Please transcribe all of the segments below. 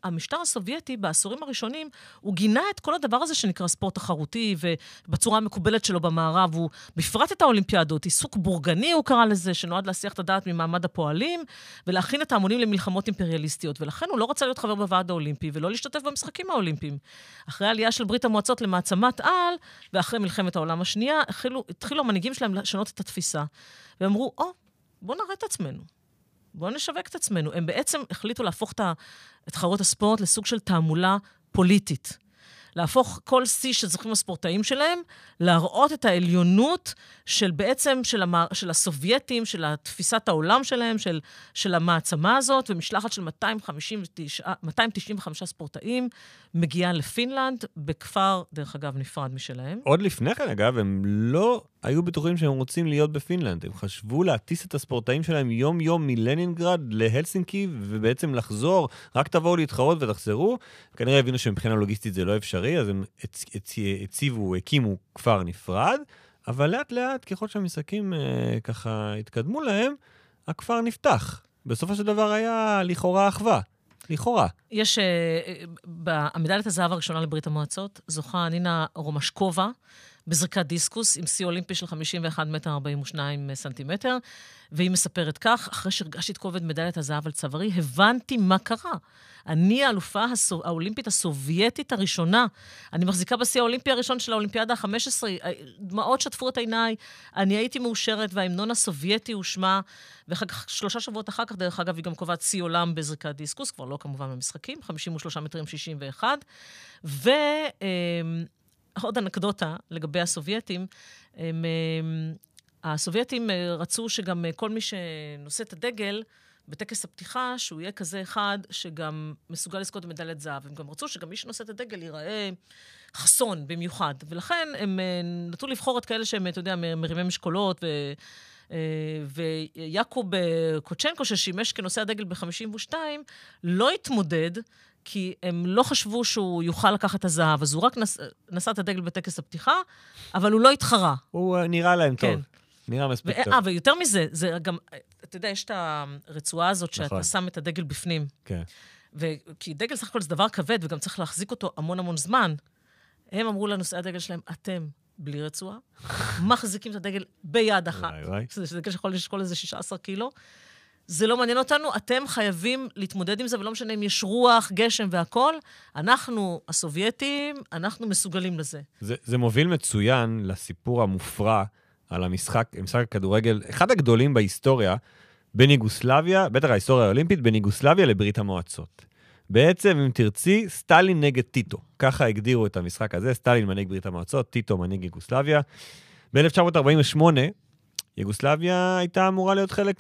המשטר הסובייטי בעשורים הראשונים, הוא גינה את כל הדבר הזה שנקרא ספורט תחרותי, ובצורה המקובלת שלו במערב, הוא בפרט את האולימפיאדות, עיסוק בורגני הוא קרא לזה, שנועד להסיח את הדעת ממעמד הפועלים, ולהכין את ההמונים למלחמות אימפריאליסטיות, ולכן הוא לא רצה להיות חבר בוועד האולימפי, ולא להשתתף במשחקים האולימפיים. אחרי העלייה של ברית המועצות למעצמת על, ואחרי מלחמת העולם השנייה, התחילו המנהיגים שלהם לשנות את התפיסה. ואמרו, בוא נראה את עצמנו. בוא נשווק את עצמנו. הם בעצם החליטו להפוך את תחרויות הספורט לסוג של תעמולה פוליטית. להפוך כל שיא שזוכים הספורטאים שלהם, להראות את העליונות של בעצם של הסובייטים, של תפיסת העולם שלהם, של המעצמה הזאת, ומשלחת של 295 ספורטאים מגיעה לפינלנד, בכפר, דרך אגב, נפרד משלהם. עוד לפני כן, אגב, הם לא היו בטוחים שהם רוצים להיות בפינלנד. הם חשבו להטיס את הספורטאים שלהם יום-יום מלנינגרד להלסינקי, ובעצם לחזור, רק תבואו להתחרות ותחזרו. כנראה הבינו שמבחינה לוגיסטית זה לא אפשרי, אז הם הקימו כפר נפרד, אבל לאט לאט, ככל שהמשחקים ככה התקדמו להם, הכפר נפתח. בסופו של דבר היה לכאורה אחווה. לכאורה. יש, במדליית הזהב הראשונה לברית המועצות, זוכה נינה רומשקובה, בזריקת דיסקוס, עם שיא אולימפי של 51 מטר 42 סנטימטר, והיא מספרת כך, אחרי שהרגשתי את כובד מדליית הזהב על צווארי, הבנתי מה קרה. אני האלופה האולימפית הסובייטית הראשונה. אני מחזיקה בשיא האולימפי הראשון של האולימפיאדה ה-15, דמעות שטפו את עיניי, אני הייתי מאושרת, וההמנון הסובייטי הושמע, ואחר כך, 3 שבועות אחר כך, דרך אגב, היא גם קובעת שיא עולם בזריקת דיסקוס, כבר לא כמובן במשחקים, 53 מטרים 61, עוד אנקדוטה לגבי הסובייטים, הסובייטים רצו שגם כל מי שנושא את הדגל, בטקס הפתיחה, שהוא יהיה כזה אחד שגם מסוגל לזכות במדליית זהב. הם גם רצו שגם מי שנושא את הדגל ייראה חסון במיוחד. ולכן הם נטו לבחור את כאלה שהם, אתה יודע, מרימי משקולות, ויעקוב קוצ'נקו, ששימש כנושא הדגל ב-52, לא התמודד, כי הם לא חשבו שהוא יוכל לקחת את הזהב, אז הוא רק נשא את הדגל בטקס הפתיחה, אבל הוא לא התחרה. הוא נראה להם כן. טוב. נראה מספיק טוב. ויותר מזה, זה גם, אתה יודע, יש את הרצועה הזאת שאתה שם את הדגל בפנים. כן. כי דגל סך הכל זה דבר כבד, וגם צריך להחזיק אותו המון המון זמן. הם אמרו לנושאי הדגל שלהם, אתם בלי רצועה, מחזיקים את הדגל ביד אחת. זה דגל שיכול לשקול איזה 16 קילו. זה לא מעניין אותנו, אתם חייבים להתמודד עם זה, ולא משנה אם יש רוח, גשם והכל, אנחנו, הסובייטים, אנחנו מסוגלים לזה. זה מוביל מצוין לסיפור המופרע על המשחק הכדורגל, אחד הגדולים בהיסטוריה, בין יוגוסלביה, בטח ההיסטוריה האולימפית, בין יוגוסלביה לברית המועצות. בעצם, אם תרצי, סטלין נגד טיטו. ככה הגדירו את המשחק הזה, סטלין מנהיג ברית המועצות, טיטו מנהיג יוגוסלביה. ב-1948, יוגוסלביה הייתה אמורה להיות חלק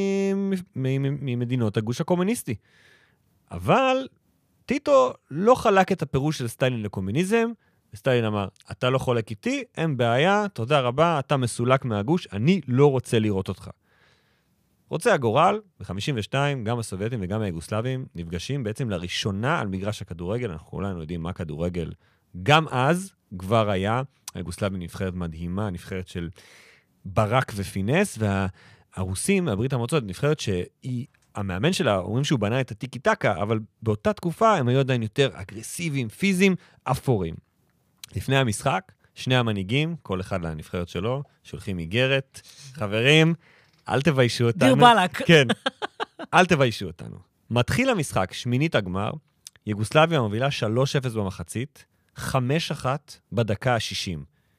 ממדינות הגוש הקומוניסטי. אבל טיטו לא חלק את הפירוש של סטלין לקומוניזם, וסטלין אמר, אתה לא חולק איתי, אין בעיה, תודה רבה, אתה מסולק מהגוש, אני לא רוצה לראות אותך. רוצה הגורל, ב-52, גם הסובייטים וגם היוגוסלבים נפגשים בעצם לראשונה על מגרש הכדורגל, אנחנו כולנו יודעים מה כדורגל. גם אז כבר היה, היוגוסלבים נבחרת מדהימה, נבחרת של ברק ופינס, והרוסים, הברית המועצות, נבחרת שהיא, המאמן שלה, אומרים שהוא בנה את הטיקי טקה, אבל באותה תקופה הם היו עדיין יותר אגרסיביים, פיזיים, אפורים. לפני המשחק, שני המנהיגים, כל אחד לנבחרת שלו, שולחים איגרת, חברים, אל תביישו אותנו. דיר בלק. כן, אל תביישו אותנו. מתחיל המשחק, שמינית הגמר, יוגוסלביה מובילה 3-0 במחצית, 5-1 בדקה ה-60.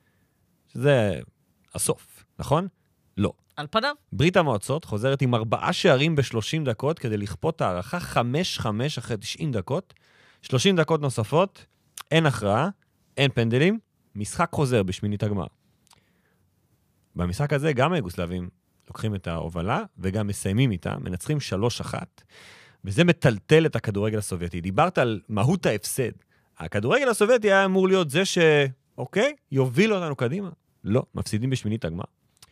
שזה הסוף, נכון? לא. על פניו. ברית המועצות חוזרת עם 4 שערים ב-30 דקות, כדי לכפות הערכה 5-5 אחרי 90 דקות, 30 דקות נוספות, אין הכרעה, אין פנדלים, משחק חוזר בשמינית הגמר. במשחק הזה גם היוגוסלבים לוקחים את ההובלה, וגם מסיימים איתה, מנצחים 3-1, וזה מטלטל את הכדורגל הסובייטי. דיברת על מהות ההפסד. הכדורגל הסובייטי היה אמור להיות זה אוקיי, יוביל אותנו קדימה. לא, מפסידים בשמינית הגמר.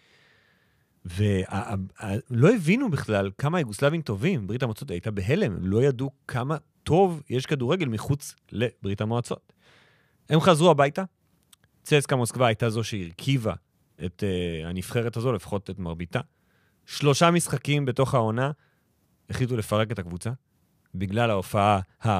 ולא הבינו בכלל כמה היוגוסלבים טובים. ברית המועצות הייתה בהלם, לא ידעו כמה טוב יש כדורגל מחוץ לברית המועצות. הם חזרו הביתה, צסקה מוסקבה הייתה זו שהרכיבה את הנבחרת הזו, לפחות את מרביתה. 3 משחקים בתוך העונה, החליטו לפרק את הקבוצה, בגלל ההופעה